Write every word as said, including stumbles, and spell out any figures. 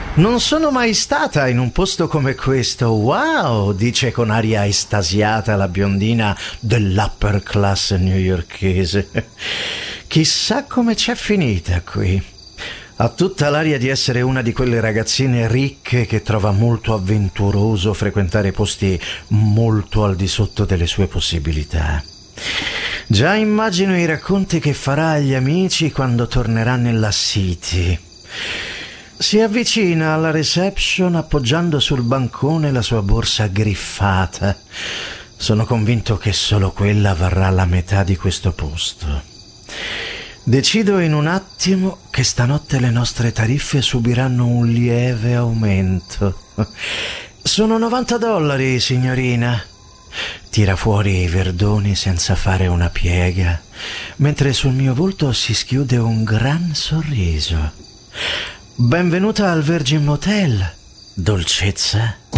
Non sono mai stata in un posto come questo. Wow, dice con aria estasiata la biondina dell'upper class newyorkese. Chissà come c'è finita qui. Ha tutta l'aria di essere una di quelle ragazzine ricche che trova molto avventuroso frequentare posti molto al di sotto delle sue possibilità. Già immagino i racconti che farà agli amici quando tornerà nella City. Si avvicina alla reception appoggiando sul bancone la sua borsa griffata. Sono convinto che solo quella varrà la metà di questo posto. Decido in un attimo che stanotte le nostre tariffe subiranno un lieve aumento. Sono novanta dollari, signorina. Tira fuori i verdoni senza fare una piega, mentre sul mio volto si schiude un gran sorriso. Benvenuta al Virgin Motel, dolcezza.